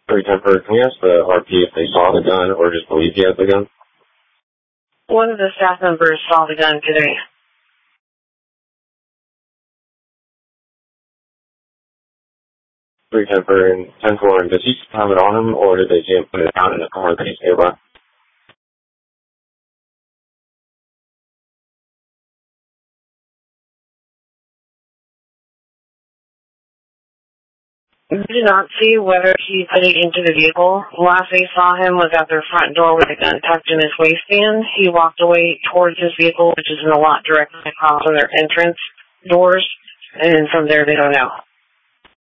310, can we ask the RP if they saw the gun or just believe he has the gun? One of the staff members saw the gun today. 310 and 10-4, does he have it on him, or did they see him put it out in the car that he's nearby? We did not see whether he put it into the vehicle. Last they saw him was at their front door with a gun tucked in his waistband. He walked away towards his vehicle, which is in a lot directly across from their entrance doors, and from there they don't know.